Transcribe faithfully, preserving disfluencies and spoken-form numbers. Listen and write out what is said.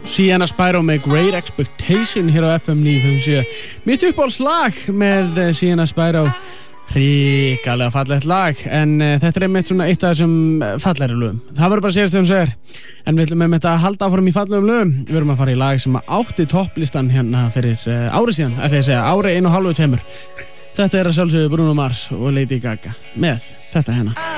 Sienna Spyro með Great Expectation hér á F M níu fimm sjö. Mitt uppáhaldslag með Sienna Spyro. Ríkalega fallegt lag, en uh, þetta er einmitt svona eitt af þessum fallegri lögum. Það verður bara að segja þegar hún segir. En við ætlum einmitt að halda áfram í fallegum lögum. Við verum að fara í lag sem átti topplistan hérna fyrir uh, ári síðan, ætla ég að segja, ári einu og hálfu tveimur. Þetta er að sjálfsögðu Bruno Mars og Lady Gaga með þetta hérna.